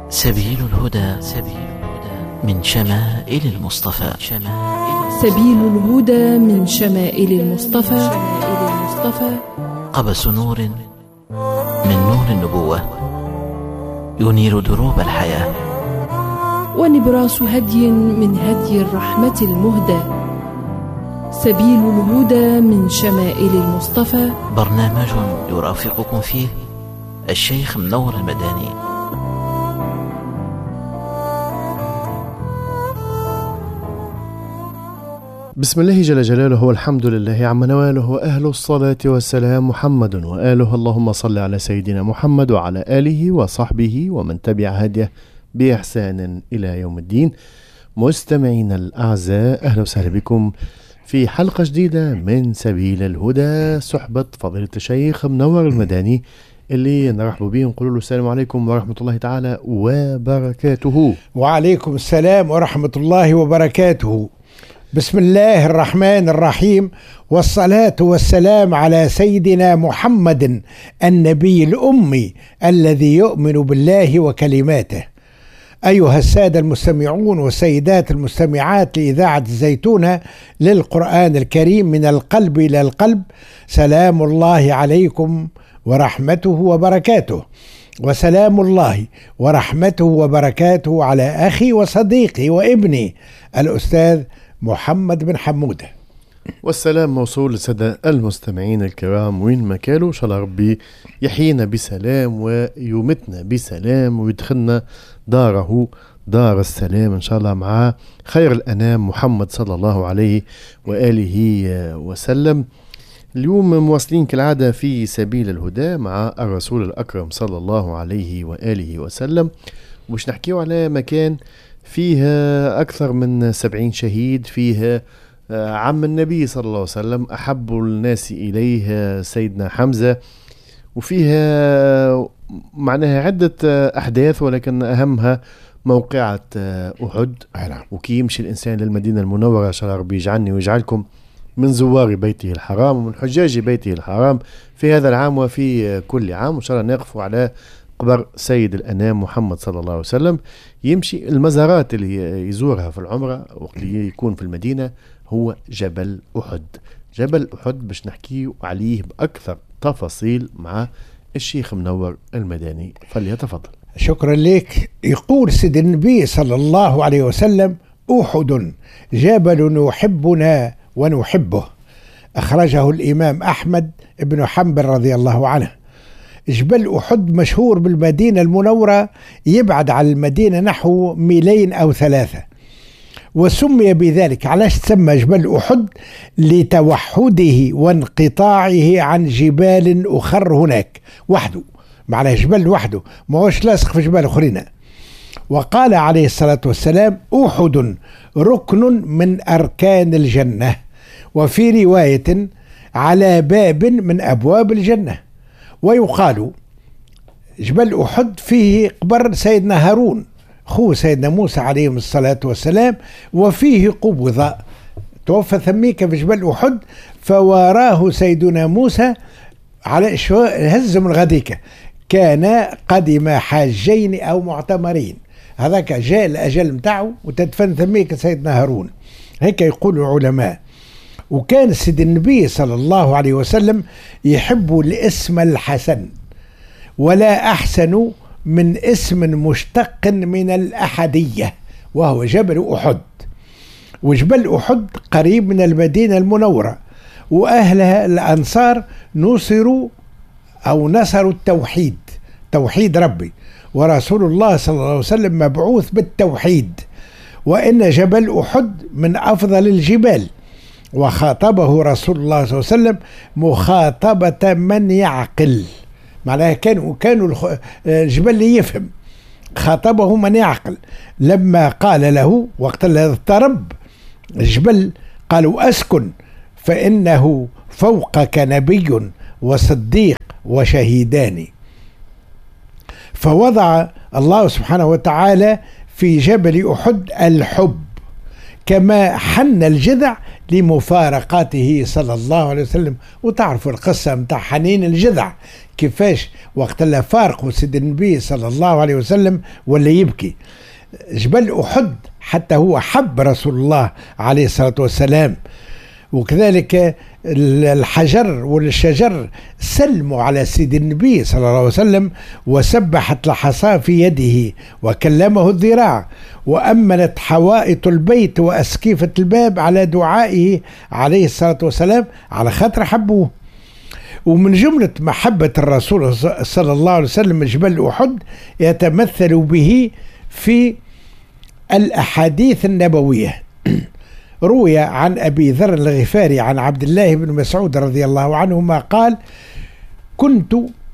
سبيل الهدى من شمائل المصطفى. سبيل الهدى من شمائل المصطفى. قبس نور من نور النبوة ينير دروب الحياة، ونبراس هدي من هدي الرحمة المهدى. سبيل الهدى من شمائل المصطفى، برنامج يرافقكم فيه الشيخ منور المداني. بسم الله جل جلاله والحمد لله عما نواله، وأهل الصلاة والسلام محمد وآله. اللهم صل على سيدنا محمد وعلى آله وصحبه ومن تبع هديه بإحسان إلى يوم الدين. مستمعين الأعزاء، أهلا وسهلا بكم في حلقة جديدة من سبيل الهدى، صحبة فضيلة الشيخ منور المداني اللي نرحب به ونقول له السلام عليكم ورحمة الله تعالى وبركاته. وعليكم السلام ورحمة الله وبركاته. بسم الله الرحمن الرحيم، والصلاة والسلام على سيدنا محمد النبي الأمي الذي يؤمن بالله وكلماته. أيها السادة المستمعون والسيدات المستمعات لإذاعة الزيتونة للقرآن الكريم من القلب إلى القلب، سلام الله عليكم ورحمته وبركاته. وسلام الله ورحمته وبركاته على أخي وصديقي وابني الأستاذ محمد بن حمودة. والسلام موصول للسادة المستمعين الكرام وين ما كانوا، إن شاء الله ربي يحيينا بسلام ويمتنا بسلام ويدخلنا داره دار السلام إن شاء الله مع خير الأنام محمد صلى الله عليه وآله وسلم. اليوم مواصلين كالعادة في سبيل الهدى مع الرسول الأكرم صلى الله عليه وآله وسلم، وش نحكيه على مكان فيها أكثر من 70 شهيد، فيها عم النبي صلى الله عليه وسلم أحب الناس إليه سيدنا حمزة، وفيها معناها عدة أحداث، ولكن أهمها موقعة أحد. وكي يمشي الإنسان للمدينة المنورة، إن شاء الله ربي يجعلني ويجعلكم من زوار بيته الحرام ومن حجاج بيته الحرام في هذا العام وفي كل عام، وإن شاء الله نقف على قبر سيد الأنام محمد صلى الله عليه وسلم. يمشي المزارات اللي يزورها في العمرة وقت اللي يكون في المدينة هو جبل أحد. جبل أحد باش نحكيه عليه بأكثر تفاصيل مع الشيخ منور المداني، فليتفضل. شكرا لك. يقول سيد النبي صلى الله عليه وسلم: أحد جبل يحبنا ونحبه. أخرجه الإمام أحمد بن حنبل رضي الله عنه. جبل أحد مشهور بالمدينة المنورة، يبعد عن المدينة نحو 2 أو 3، وسمي بذلك. علاش تسمى جبل أحد؟ لتوحده وانقطاعه عن جبال أخر هناك وحده، معناه جبل وحده ما هوش لاصق في جبال أخرين. وقال عليه الصلاة والسلام: أحد ركن من أركان الجنة، وفي رواية على باب من أبواب الجنة. ويقال جبل أحد فيه قبر سيدنا هارون أخوه سيدنا موسى عليه الصلاة والسلام، وفيه قبضة توفى ثميك في جبل أحد، فوراه سيدنا موسى على شو هز من غديك، كان قدم حاجين أو معتمرين، هذاك جاء الأجل متاعه وتدفن ثميك سيدنا هارون، هيك يقول العلماء. وكان سيد النبي صلى الله عليه وسلم يحب الاسم الحسن، ولا أحسن من اسم مشتق من الأحدية، وهو جبل أحد. وجبل أحد قريب من المدينة المنورة، وأهلها الأنصار نصروا التوحيد، توحيد ربي، ورسول الله صلى الله عليه وسلم مبعوث بالتوحيد، وإن جبل أحد من أفضل الجبال. وخاطبه رسول الله صلى الله عليه وسلم مخاطبة من يعقل، معناها كانوا الجبل اللي يفهم، خاطبه من يعقل. لما قال له وقت الذي اضطرب الجبل قالوا: أسكن فإنه فوقك نبي وصديق وشهيدان. فوضع الله سبحانه وتعالى في جبل أحد الحب، كما حن الجذع لمفارقاته صلى الله عليه وسلم. وتعرفوا القصة متاع حنين الجذع كيفاش وقت اللي فارقوا سيد النبي صلى الله عليه وسلم ولا يبكي. جبل أحد حتى هو حب رسول الله عليه الصلاة والسلام، وكذلك الحجر والشجر سلموا على سيد النبي صلى الله عليه وسلم، وسبحت الحصى في يده وكلمه الذراع، وأمنت حوائط البيت وأسكيفة الباب على دعائه عليه الصلاة والسلام على خاطر حبوه. ومن جملة محبة الرسول صلى الله عليه وسلم جبل أحد يتمثل به في الأحاديث النبوية. روي عن أبي ذر الغفاري عن عبد الله بن مسعود رضي الله عنهما قال: كنت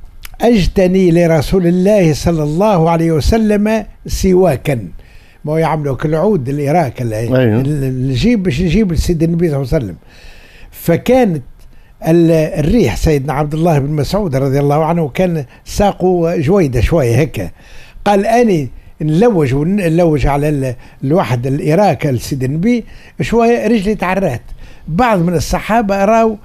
أجتني لرسول الله صلى الله عليه وسلم سواكا، ما يعملوا كالعود الإراك الجيب باش يجيب لسيد النبي صلى الله عليه وسلم. فكانت الريح سيدنا عبد الله بن مسعود رضي الله عنه كان ساقه جويدة شوية هكا، قال أني نلوج على الواحد الإراك السيد النبي شوية رجلي تعرات. بعض من الصحابة راوا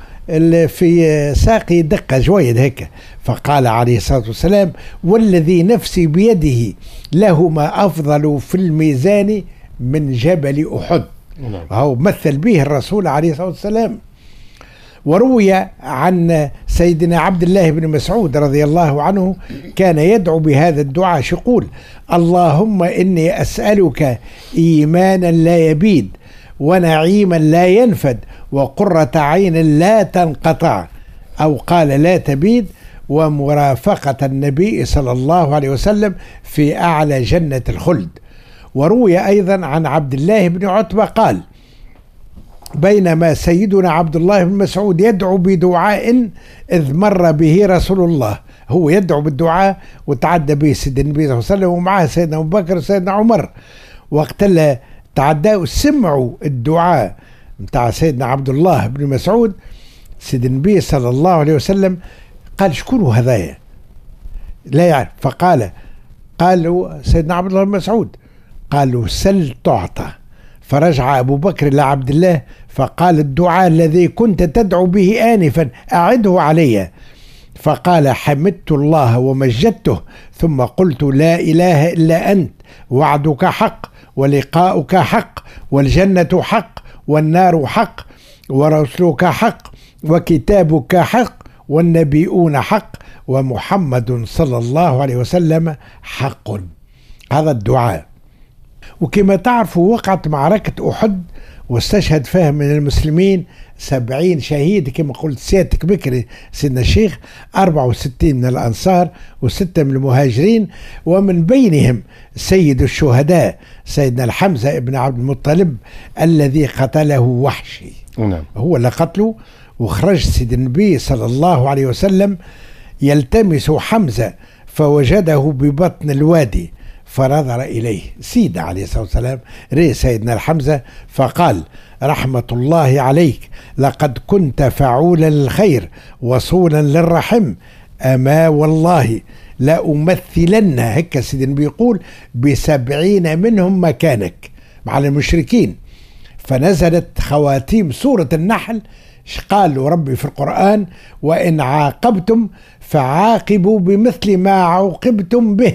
في ساقي دقة جويد هكا، فقال عليه الصلاة والسلام: والذي نفسي بيده لهما أفضل في الميزان من جبل أحد. هو مثل به الرسول عليه الصلاة والسلام. وروي عن سيدنا عبد الله بن مسعود رضي الله عنه كان يدعو بهذا الدعاء يقول: اللهم إني أسألك إيمانا لا يبيد، ونعيما لا ينفد، وقرة عين لا تنقطع، أو قال لا تبيد، ومرافقة النبي صلى الله عليه وسلم في أعلى جنة الخلد. وروي أيضا عن عبد الله بن عتبة قال: بينما سيدنا عبد الله بن مسعود يدعو بدعاء إذ مر به رسول الله، هو يدعو بالدعاء وتعدى به سيد النبي صلى الله عليه وسلم ومعه سيدنا أبو بكر وسيدنا عمر، وقت اللي تعداه سمعوا الدعاء متاع سيدنا عبد الله بن مسعود، سيد النبي صلى الله عليه وسلم قال: شكون هذايا؟ لا يعرف. قالوا سيدنا عبد الله بن مسعود، قالوا: سل تعطى. فرجع أبو بكر لعبد الله فقال: الدعاء الذي كنت تدعو به آنفا أعده علي. فقال: حمدت الله ومجدته، ثم قلت: لا إله إلا أنت، وعدك حق، ولقاؤك حق، والجنة حق، والنار حق، ورسلك حق، وكتابك حق، والنبيون حق، ومحمد صلى الله عليه وسلم حق. هذا الدعاء. وكما تعرفوا وقعت معركة أحد واستشهد فيها من المسلمين 70 شهيد كما قلت سيادتك بكري سيدنا الشيخ، 64 من الأنصار و6 من المهاجرين، ومن بينهم سيد الشهداء سيدنا الحمزة ابن عبد المطلب الذي قتله وحشي. نعم. هو اللي قتله. وخرج سيد النبي صلى الله عليه وسلم يلتمس حمزة فوجده ببطن الوادي، فنظر إليه سيد عليه الصلاة والسلام رأى سيدنا الحمزة فقال: رحمة الله عليك، لقد كنت فعولا للخير وصولا للرحم، أما والله لا أمثلن، هكا سيد النبي يقول، ب70 منهم مكانك مع المشركين. فنزلت خواتيم سورة النحل. قال ربي في القرآن: وإن عاقبتم فعاقبوا بمثل ما عوقبتم به.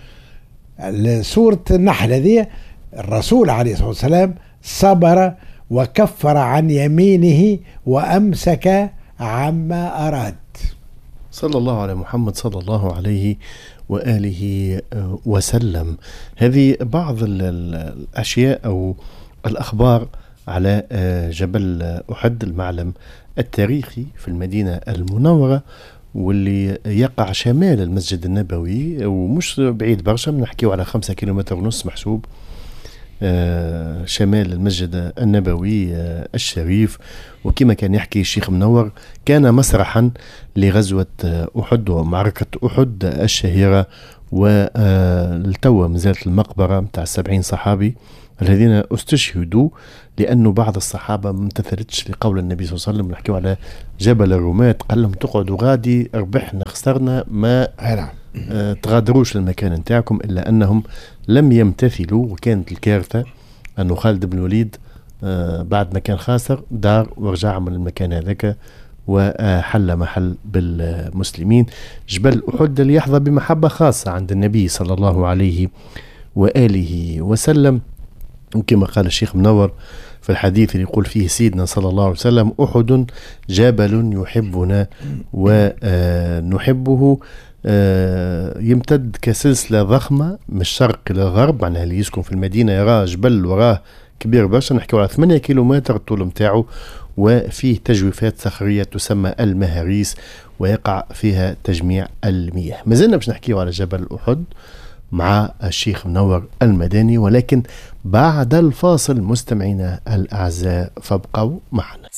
سورة النحل هذه الرسول عليه الصلاة والسلام صبر وكفر عن يمينه وأمسك عما أراد. صلى الله على محمد صلى الله عليه وآله وسلم. هذه بعض الأشياء أو الأخبار على جبل أحد، المعلم التاريخي في المدينة المنورة، واللي يقع شمال المسجد النبوي ومش بعيد برشا، نحكيو على 5 كيلومتر ونص محسوب شمال المسجد النبوي الشريف. وكما كان يحكي الشيخ منور، كان مسرحا لغزوة أحد ومعركة أحد الشهيرة، والتوى مازالت المقبرة متاع 70 صحابي الذين استشهدوا لأنه بعض الصحابة ما امتثلتش لقول النبي صلى الله عليه وسلم. نحكيو على جبل الرماة، قال لهم تقعدوا غادي، ربحنا خسرنا، ما تغادروش للمكان نتاعكم، إلا أنهم لم يمتثلوا. وكانت الكارثة أنه خالد بن الوليد بعد ما كان خاسر دار ورجع من المكان هذاك وحل محل بالمسلمين. جبل أحد اللي يحظى بمحبة خاصة عند النبي صلى الله عليه وآله وسلم، وكما قال الشيخ منور في الحديث اللي يقول فيه سيدنا صلى الله عليه وسلم: أحد جبل يحبنا ونحبه، يمتد كسلسلة ضخمة من الشرق إلى الغرب. معناها اللي يسكن في المدينة يراه جبل وراه كبير برشا، نحكي على 8 كيلومتر الطول متاعه، وفيه تجويفات صخرية تسمى المهاريس ويقع فيها تجميع المياه. ما زلنا باش نحكيه على جبل أحد مع الشيخ منور المدني، ولكن بعد الفاصل مستمعينا الأعزاء، فابقوا معنا.